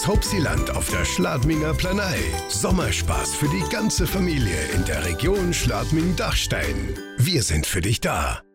Hauptsiland auf der Schladminger Planei. Sommerspaß für die ganze Familie in der Region Schladming-Dachstein. Wir sind für dich da.